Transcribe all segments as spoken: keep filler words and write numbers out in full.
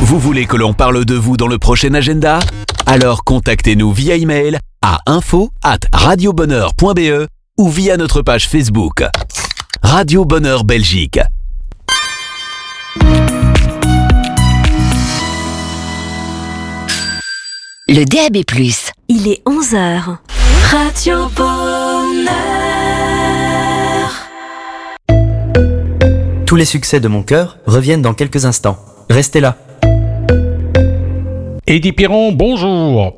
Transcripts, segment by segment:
Vous voulez que l'on parle de vous dans le prochain agenda? Alors contactez-nous via email à info arobase radiobonheur point b e ou via notre page Facebook. Radio Bonheur Belgique. Le D A B plus. Il est onze heures. Radio Bonheur. Tous les succès de mon cœur reviennent dans quelques instants. Restez là. Eddie Piron, bonjour.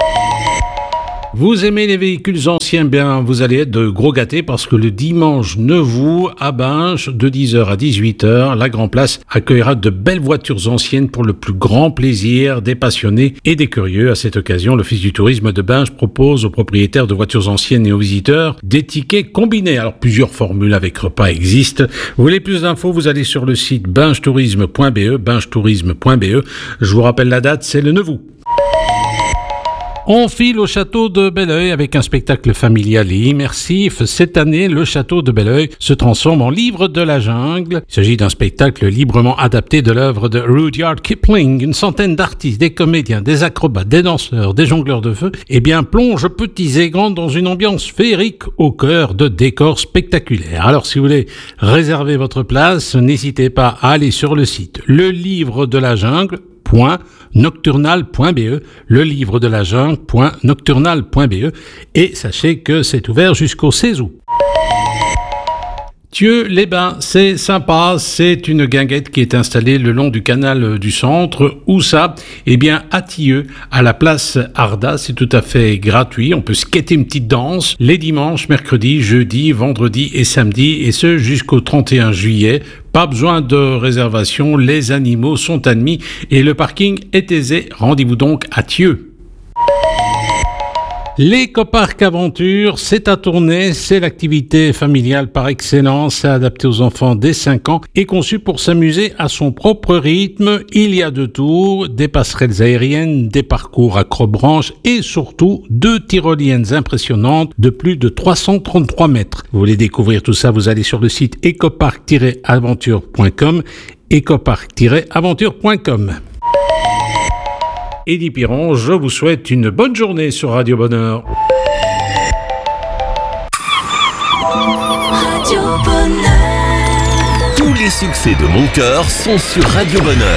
Vous aimez les véhicules anciens, bien vous allez être de gros gâtés parce que le dimanche neuf août à Binche, de dix heures à dix-huit heures, la Grand Place accueillera de belles voitures anciennes pour le plus grand plaisir des passionnés et des curieux. À cette occasion, l'Office du tourisme de Binche propose aux propriétaires de voitures anciennes et aux visiteurs des tickets combinés. Alors plusieurs formules avec repas existent. Vous voulez plus d'infos, vous allez sur le site binchtourisme point b e, binchtourisme point b e. Je vous rappelle la date, c'est le neuf août. On file au château de Belleuil avec un spectacle familial et immersif. Cette année, le château de Belleuil se transforme en livre de la jungle. Il s'agit d'un spectacle librement adapté de l'œuvre de Rudyard Kipling. Une centaine d'artistes, des comédiens, des acrobates, des danseurs, des jongleurs de feu, eh bien, plongent petits et grands dans une ambiance féerique au cœur de décors spectaculaires. Alors, si vous voulez réserver votre place, n'hésitez pas à aller sur le site Le Livre de la Jungle. nocturnal point b e, le livre de la jungle point nocturnal point b e, et sachez que c'est ouvert jusqu'au seize août. Thieux-les-Bains, c'est sympa, c'est une guinguette qui est installée le long du canal du centre. Où ça? Eh bien, à Thieux, à la place Arda, c'est tout à fait gratuit. On peut skater une petite danse les dimanches, mercredis, jeudis, vendredis et samedis, et ce jusqu'au trente et un juillet. Pas besoin de réservation, les animaux sont admis et le parking est aisé. Rendez-vous donc à Thieux. L'écoparc Aventure, c'est à Tournai, c'est l'activité familiale par excellence, c'est adapté aux enfants dès cinq ans et conçu pour s'amuser à son propre rythme. Il y a deux tours, des passerelles aériennes, des parcours acrobranches et surtout deux tyroliennes impressionnantes de plus de trois cent trente-trois mètres. Vous voulez découvrir tout ça, vous allez sur le site écoparc tiret aventure point com, écoparc tiret aventure point com. Eddie Piron, je vous souhaite une bonne journée sur Radio Bonheur. Radio Bonheur. Tous les succès de mon cœur sont sur Radio Bonheur.